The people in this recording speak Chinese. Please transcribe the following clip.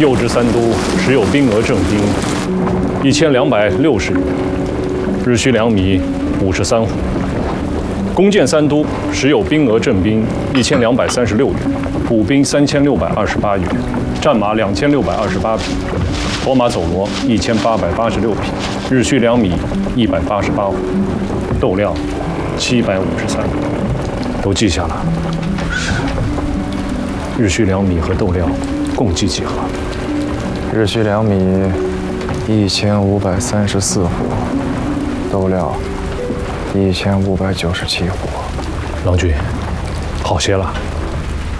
右之三都时有兵额正兵1260余，日需2米53斛。弓箭三都时有兵额正兵1236余，步兵3628余，战马2628匹，驮马走骡1886匹，日需2米188斛，斗量753，都记下了。是。日需2米和斗量共计几何？ 日需2米1534斛，斗量1597斛。 郎君，好些了。